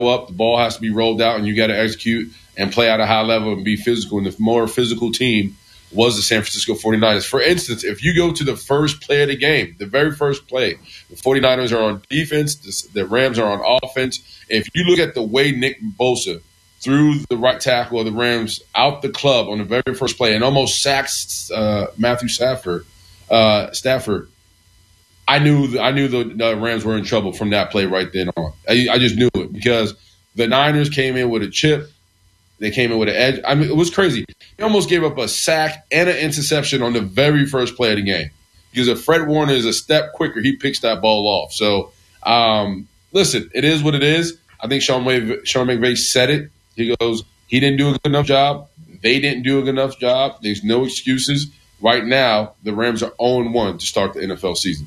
up, the ball has to be rolled out, and you got to execute and play at a high level and be physical. And the more physical team was the San Francisco 49ers. For instance, if you go to the first play of the game, the very first play, the 49ers are on defense, the Rams are on offense. If you look at the way Nick Bosa threw the right tackle of the Rams out the club on the very first play and almost sacks Matthew Stafford, I knew the Rams were in trouble from that play right then on. I just knew it because the Niners came in with a chip. They came in with an edge. I mean, it was crazy. He almost gave up a sack and an interception on the very first play of the game. Because if Fred Warner is a step quicker, he picks that ball off. So, listen, it is what it is. I think Sean McVay said it. He goes, he didn't do a good enough job. They didn't do a good enough job. There's no excuses. Right now, the Rams are 0-1 to start the NFL season.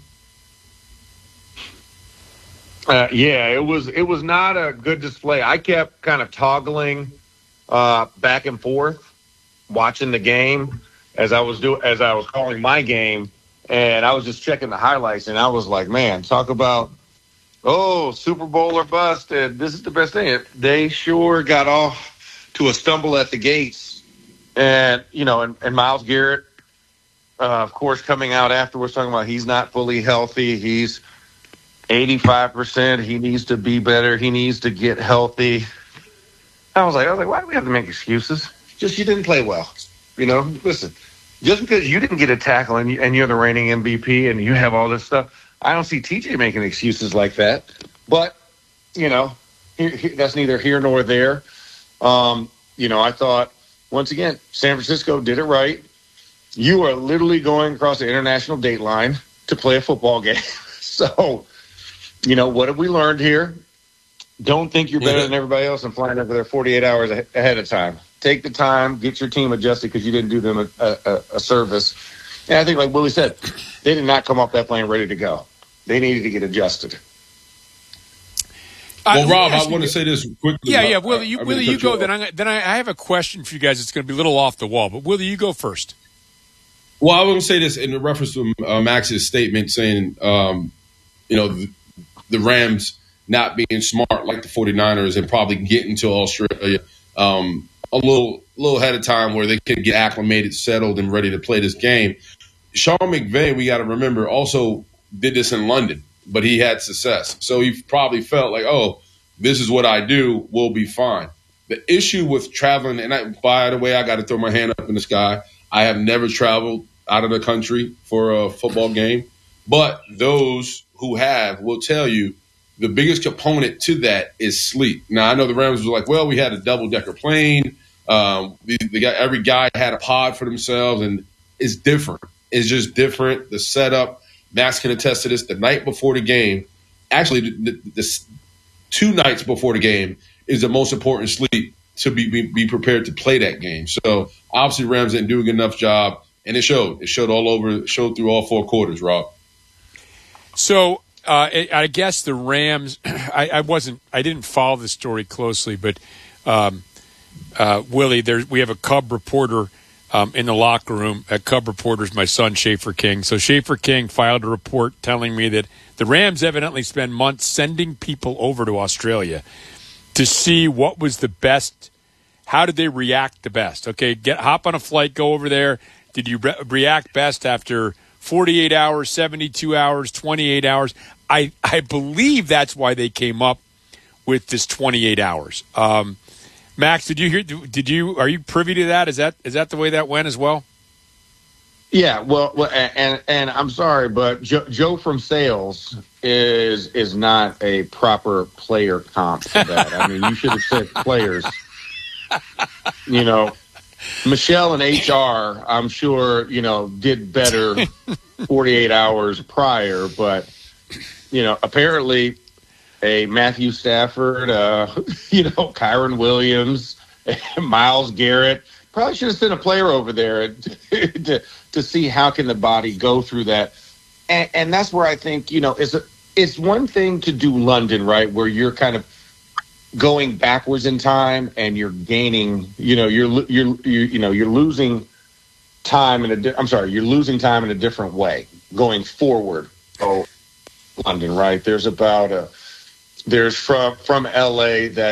It was not a good display. I kept kind of toggling back and forth, watching the game as I was calling my game, and I was just checking the highlights, and I was like, man, talk about Super Bowl or bust, and this is the best thing. They sure got off to a stumble at the gates, and and Myles Garrett, of course, coming out afterwards talking about he's not fully healthy, he's 85%. He needs to be better. He needs to get healthy. I was like, why do we have to make excuses? Just you didn't play well. Listen, just because you didn't get a tackle and you're the reigning MVP and you have all this stuff, I don't see TJ making excuses like that. But, that's neither here nor there. I thought, once again, San Francisco did it right. You are literally going across the international date line to play a football game. So, what have we learned here? Don't think you're better than everybody else and flying over there 48 hours ahead of time. Take the time, get your team adjusted because you didn't do them a service. And I think, like Willie said, they did not come off that plane ready to go. They needed to get adjusted. Well, Rob, I want to say this quickly. Yeah. Willie, you go. Then I have a question for you guys. It's going to be a little off the wall, but Willie, you go first. Well, I want to say this in reference to Max's statement saying, the Rams not being smart like the 49ers and probably getting to Australia a little ahead of time where they could get acclimated, settled, and ready to play this game. Sean McVay, we got to remember, also did this in London, but he had success. So he probably felt like, this is what I do, we'll be fine. The issue with traveling, and by the way, I got to throw my hand up in the sky. I have never traveled out of the country for a football game, but those who have will tell you the biggest component to that is sleep. Now, I know the Rams were like, well, we had a double-decker plane. Every guy had a pod for themselves, and it's different. It's just different. The setup, Max can attest to this, the night before the game, actually the 2 nights before the game is the most important sleep to be prepared to play that game. So, obviously, Rams didn't do a good enough job, and it showed. It showed all over. It showed through all 4 quarters, Rob. So, I guess the Rams. I didn't follow the story closely, but Willie, we have a Cub reporter in the locker room. A Cub reporter is my son, Schaefer King. So Schaefer King filed a report telling me that the Rams evidently spent months sending people over to Australia to see what was the best. How did they react the best? Okay, hop on a flight, go over there. Did you react best after 48 hours, 72 hours, 28 hours? I believe that's why they came up with this 28 hours. Max, did you hear? Are you privy to that? Is that the way that went as well? Yeah. Well, and I'm sorry, but Joe from sales is not a proper player comp for that. I mean, you should have said players. Michelle and HR, I'm sure, did better 48 hours prior, but, apparently a Matthew Stafford, Kyron Williams, Myles Garrett, probably should have sent a player over there to see how can the body go through that. And that's where I think, it's one thing to do London, right, where you're kind of going backwards in time and you're gaining, you're losing time you're losing time in a different way going forward. Oh, London, right? There's about there's from LA that